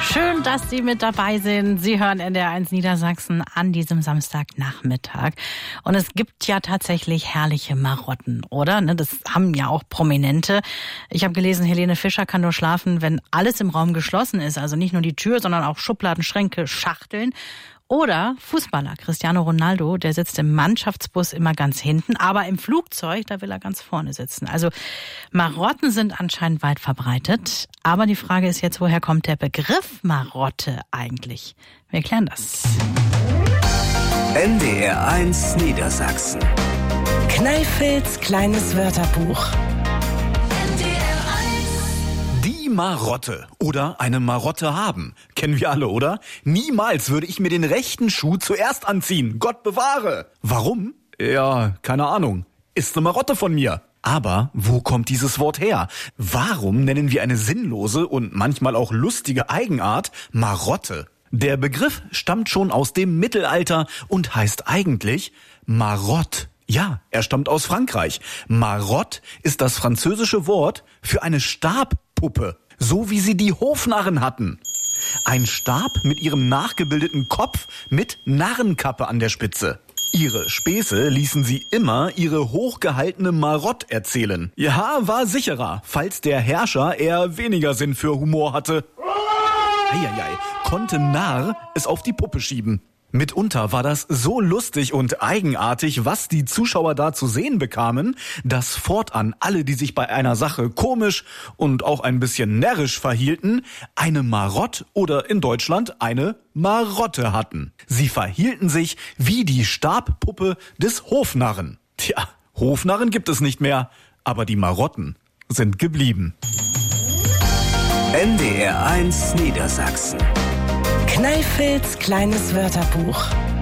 Schön, dass Sie mit dabei sind. Sie hören NDR1 Niedersachsen an diesem Samstagnachmittag. Und es gibt ja tatsächlich herrliche Marotten, oder? Das haben ja auch Prominente. Ich habe gelesen, Helene Fischer kann nur schlafen, wenn alles im Raum geschlossen ist. Also nicht nur die Tür, sondern auch Schubladen, Schränke, Schachteln. Oder Fußballer Cristiano Ronaldo, der sitzt im Mannschaftsbus immer ganz hinten, aber im Flugzeug, da will er ganz vorne sitzen. Also Marotten sind anscheinend weit verbreitet. Aber die Frage ist jetzt, woher kommt der Begriff Marotte eigentlich? Wir klären das. NDR1 Niedersachsen. Kneifels kleines Wörterbuch. Die Marotte oder eine Marotte haben. Kennen wir alle, oder? Niemals würde ich mir den rechten Schuh zuerst anziehen. Gott bewahre. Warum? Ja, keine Ahnung. Ist eine Marotte von mir. Aber wo kommt dieses Wort her? Warum nennen wir eine sinnlose und manchmal auch lustige Eigenart Marotte? Der Begriff stammt schon aus dem Mittelalter und heißt eigentlich Marotte. Ja, er stammt aus Frankreich. Marotte ist das französische Wort für eine Stabpuppe, so wie sie die Hofnarren hatten. Ein Stab mit ihrem nachgebildeten Kopf mit Narrenkappe an der Spitze. Ihre Späße ließen sie immer ihre hochgehaltene Marotte erzählen. Ja, war sicherer, falls der Herrscher eher weniger Sinn für Humor hatte. Eieiei, konnte Narr es auf die Puppe schieben. Mitunter war das so lustig und eigenartig, was die Zuschauer da zu sehen bekamen, dass fortan alle, die sich bei einer Sache komisch und auch ein bisschen närrisch verhielten, eine Marotte oder in Deutschland eine Marotte hatten. Sie verhielten sich wie die Stabpuppe des Hofnarren. Tja, Hofnarren gibt es nicht mehr, aber die Marotten sind geblieben. NDR1 Niedersachsen. Kneifels kleines Wörterbuch.